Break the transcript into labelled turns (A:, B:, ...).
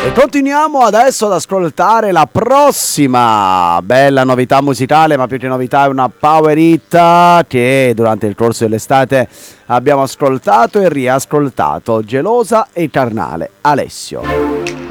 A: E continuiamo adesso ad ascoltare la prossima bella novità musicale, ma più che novità è una power hit che durante il corso dell'estate abbiamo ascoltato e riascoltato. Gelosa e carnale, Alessio.